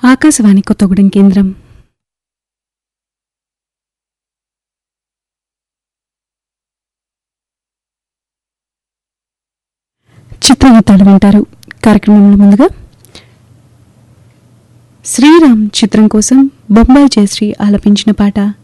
ఆకాశవాణి కొత్తగూడెం కేంద్రం. చిత్రగీతాలు వింటారు. కార్యక్రమంలో ముందుగా శ్రీరామ్ చిత్రం కోసం బొంబాయి జయశ్రీ ఆలపించిన పాట